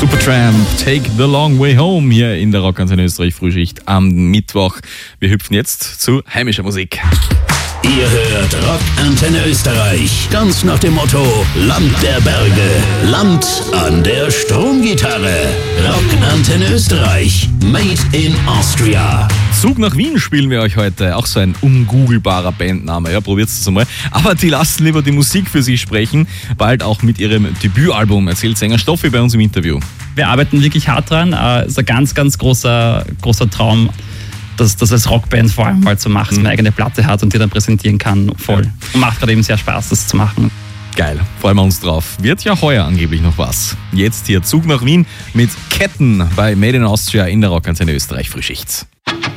Supertramp, Take the Long Way Home hier in der Rockantenne Österreich Frühschicht am Mittwoch. Wir hüpfen jetzt zu heimischer Musik. Ihr hört Rockantenne Österreich, ganz nach dem Motto Land der Berge, Land an der Stromgitarre. Rockantenne Österreich, made in Austria. Zug nach Wien spielen wir euch heute. Auch so ein ungoogelbarer Bandname. Ja, probiert's das einmal. Aber die lassen lieber die Musik für sich sprechen. Bald auch mit ihrem Debütalbum, erzählt Sänger Stoffi bei uns im Interview. Wir arbeiten wirklich hart dran. Ist ein ganz, ganz großer Traum, das als Rockband vor allem mal zu machen, dass man eine eigene Platte hat und die dann präsentieren kann. Voll. Und macht gerade eben sehr Spaß, das zu machen. Geil, freuen wir uns drauf. Wird ja heuer angeblich noch was. Jetzt hier Zug nach Wien mit Ketten bei Made in Austria in der Rockantenne Österreich Frühschicht.